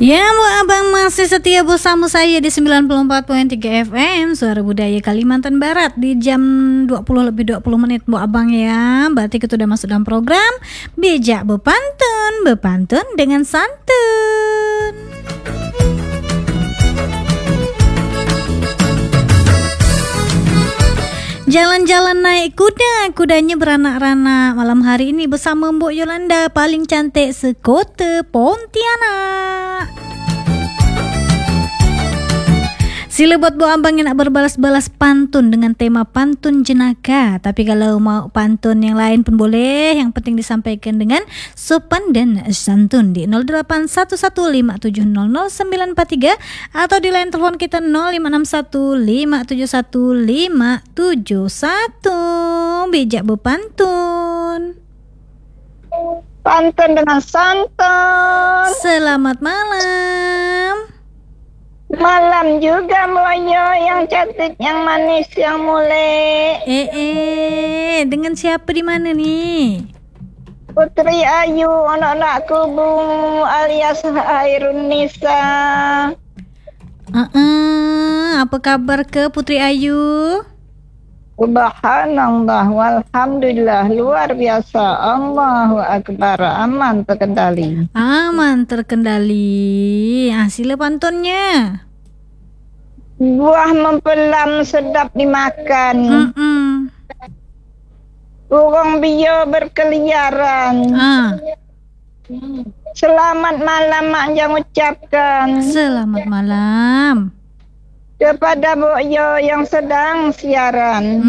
Ya, Bu Abang masih setia bersama saya di 94.3 FM Suara Budaya Kalimantan Barat di jam 20 lebih 20 menit Bu Abang ya. Berarti kita udah masuk dalam program Bijak Bepantun dengan Santun. Jalan-jalan naik kuda, kudanya beranak-ranak. Malam hari ini bersama Mbok Yolanda, paling cantik sekota Pontianak. Sila buat Bu Abang yang nak berbalas-balas pantun dengan tema pantun jenaka. Tapi kalau mau pantun yang lain pun boleh. Yang penting disampaikan dengan sopan dan santun di 081157000943 atau di line telepon kita 0561571571. Bijak Bepantun. Pantun dengan santun. Selamat malam. Malam juga Moyo yang cantik, yang manis, yang mulai. Dengan siapa di mana nih? Putri Ayu, anak-anak kubu alias Hairun Nisa. Apa kabar ke Putri Ayu? Subhanallah, walhamdulillah, luar biasa. Allahu Akbar, aman terkendali. Aman terkendali. Sila pantunnya. Buah mempelam sedap dimakan. Burung bio berkeliaran. Selamat malam Mak Jang ucapkan. Selamat malam Kepada Boyo yang sedang siaran.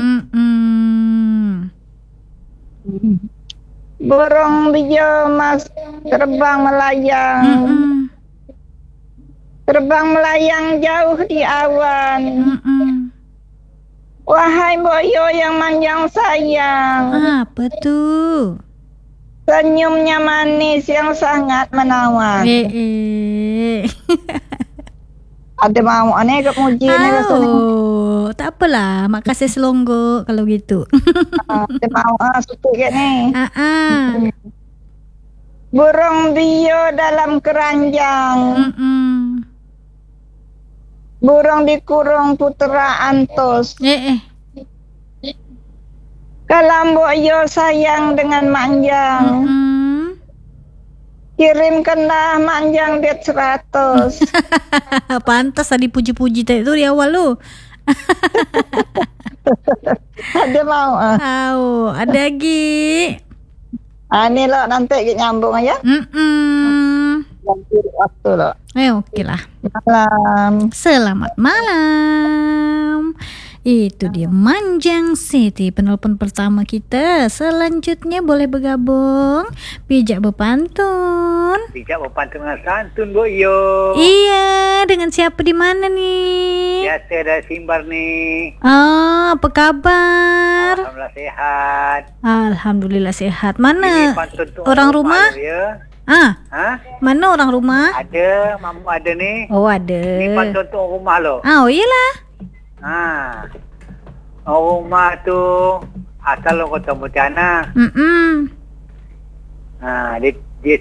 Burung bio mas terbang melayang. Terbang melayang jauh di awan. Wahai Boyo yang manjang sayang. Apa tuh? Senyumnya manis yang sangat menawan. Ada mau aneh ke muji ni rasanya. Tak apalah, mak kasih selonggo kalau gitu. Ada mau suka kat ni. Burung bio dalam keranjang. Burung dikurung putera antos. Kalau Mbok Yo sayang dengan manjang. Kirimkanlah manjang det 100. Pantas tadi puji-puji tadi tu di awal lu. Ada mau ada lagi. Ni lah nanti kita nyambung aja. Nanti waktu lah. Okey lah. Malam. Selamat malam. Itu dia Manjang City, penelpon pertama kita. Selanjutnya boleh bergabung Bijak Bepantun. Bijak Bepantun dengan Santun Boyo. Iya, dengan siapa di mana nih? Biasa dari Simbar nih. Apa kabar? Alhamdulillah sehat. Alhamdulillah sehat. Mana orang rumah? Ya. Mana orang rumah? Ada, mamu ada nih. Oh, ada. Ini pantun untuk rumah lo. Oh, iyalah. Rumah tu asal lo Kota Pontianak. Di